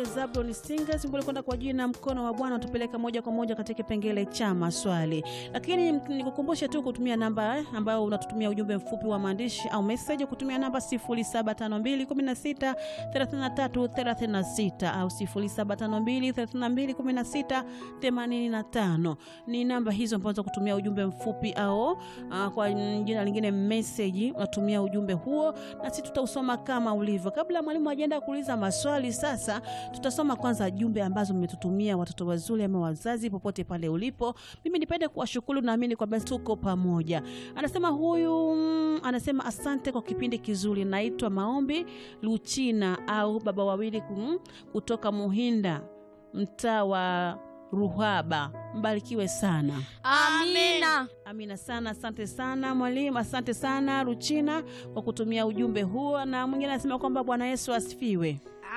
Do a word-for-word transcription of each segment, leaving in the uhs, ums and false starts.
Zablon Singers mbele kwenda kwa jina mkono wa Bwana tupeleka moja kwa moja katika kipengele cha maswali. Lakini nikukumbushe tu kutumia namba eh, ambayo unatutumia ujumbe mfupi wa maandishi au message kutumia namba sifuri saba tano mbili kumi na sita thelathini na tatu thelathini na sita au sifuri saba tano mbili thelathini na mbili kumi na sita themanini na tano. Ni namba hizo ambazo kutumia ujumbe mfupi au uh, kwa jina lingine message unatumia ujumbe huo na sisi tutausoma kama ulivyo. Kabla mwalimu ajaenda kuuliza maswali sasa tutasoma kwanza jumbe ambazo mmetutumia watoto wazuri ama wazazi popote pale ulipo. Mimi nipende kuwashukuru, naamini kwamba tuko pamoja. Anasema huyu anasema asante kwa kipindi kizuri. Naitwa Maombi Luchina au baba wawili kutoka Muhinda mtaa wa Ruhaba. Mbarikiwe sana. Amina. Amina sana. Asante sana mwalimu, asante sana Luchina kwa kutumia ujumbe huo. Na mwingine anasema kwamba Bwana Yesu asifiwe.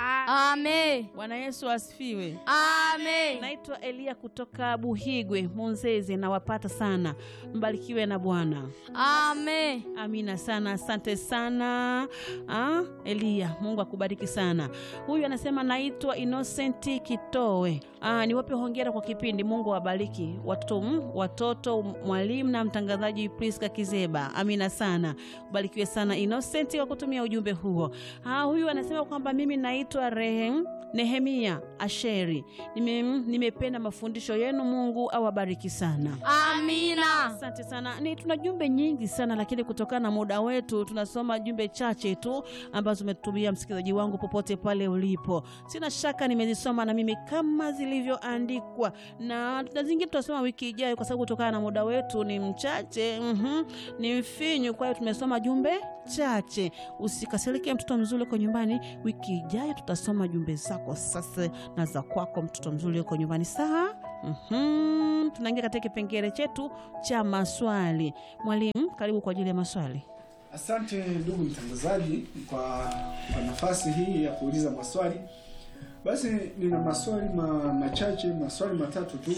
Amen. Bwana Yesu asifiwe. Amen. Naitwa Elia kutoka Buhigwe Munzeze, na wapata sana. Mbarikiwe na Bwana. Amen. Amina sana. Asante sana ah, Elia, Mungu akubariki sana. Huyu anasema naitwa Innocent Kitowe. Ah, niwape hongera kwa kipindi. Mungu awabariki watoto, watoto, mwalimu na mtangazaji Priska Kizeba. Amina sana. Ubarikiwe sana Innocent kwa kutumia ujumbe huo. Ah, huyu anasema kwamba mimi naitwa Rehem Nehemia Asheri. Nime, nimependa mafundisho yenu. Mungu awabariki sana. Amina. Asante sana. Ni tuna jumbe nyingi sana, lakini kutokana na muda wetu tunasoma jumbe chache tu ambazo umetutumia msikilizaji wangu popote pale ulipo. Sina shaka nimezisoma na mimi kama zilivyoandikwa, na zingine tutasoma wiki ijayo kwa sababu kutokana na muda wetu ni mchache, mhm, ni mfinyu. Kwa hiyo tumesoma jumbe chache. Usikasirike mtoto mzuri uko nyumbani, wiki ijayo tutasoma jumbe zako sasa na za kwako mtoto mzuri uko nyumbani. Sawa? Mhm. Tunaingia katika kipengele chetu cha maswali. Mwalimu, karibu kwa ajili ya maswali. Asante ndugu mtangazaji kwa, kwa nafasi hii ya kuuliza maswali. Basi nina maswali ma, machache, maswali matatu tu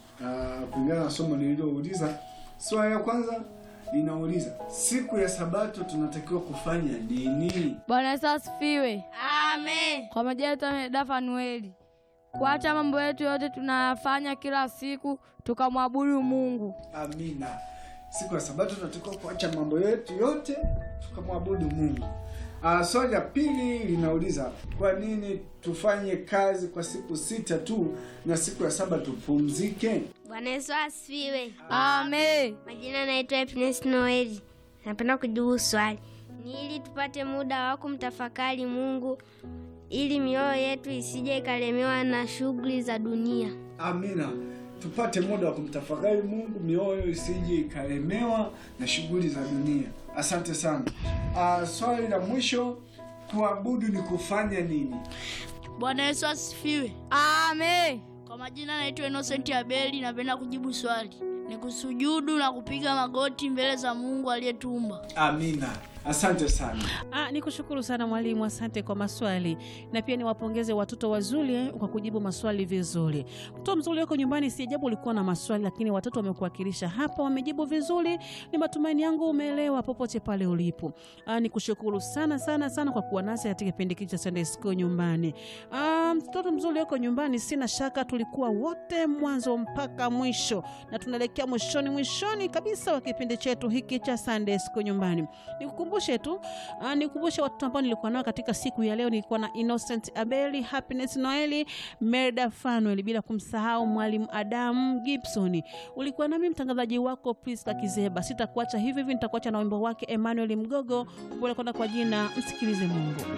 uh, kulingana na somo nililouliza. Swali la kwanza linauliza, siku ya Sabato tunatakiwa kufanya nini? Bwana Yesu asifiwe. Amen. Kwa majina yetu Dafa Noeli. Kuacha mambo yetu yote tunayafanya kila siku tukamwabudu Mungu. Amina. Siku ya Sabato tunatakiwa kuacha mambo yetu yote tukamwabudu Mungu. Ah, swali la pili linauliza, kwa nini tufanye kazi kwa siku sita tu na siku ya saba tupumzike? Bwana Yesu asifiwe. Amen. Majina naitwa Epines Noeli. Napenda kujibu swali. Ni ili tupate muda wa kumtafakari Mungu ili mioyo yetu isije ikalemewa na shughuli za dunia. Amina. Tupate muda wa kumtafakari Mungu, mioyo isije ikalemewa na shughuli za dunia. Asante sana. Ah, swali la mwisho, kuabudu ni kufanya nini? Bwana Yesu asifiwe. Amen. Kwa majina naitwa Innocent Abeli. Napenda kujibu swali. Ni kusujudu na kupiga magoti mbele za Mungu aliyetuumba. Amina. Asante sana. Ah, nikushukuru sana mwalimu, asante kwa maswali. Na pia niwapongeze watoto wazuri kwa kujibu maswali vizuri. Mtoto mzuri yuko nyumbani, si ajabu ulikuwa na maswali, lakini watoto wamekuwakilisha hapa, wamejibu vizuri. Ni matumaini yangu umeelewa popote pale ulipo. Ah, nikushukuru sana sana sana kwa kuwa nasi katika kipindi hiki cha Sunday School nyumbani. Ah, mtoto mzuri yuko nyumbani, sina shaka tulikuwa wote mwanzo mpaka mwisho, na tunaelekea mwishoni mwishoni kabisa wa kipindi chetu hiki cha Sunday School nyumbani. Nikukumbushe tu, uh, nikukumbushe watu ambao nilikuwa nao katika siku ya leo. Nilikuwa na Innocent Abeli, Happiness Noeli, Merda Fanuel, bila kumsahau mwalimu Adam Gibson. Ulikuwa nami mtangazaji wako Priska Kizeba. Sitakuacha hivi hivi, nitakuacha na wimbo wake Emmanuel Mgogo, pole kwenda kwa jina Msikilize Mungu.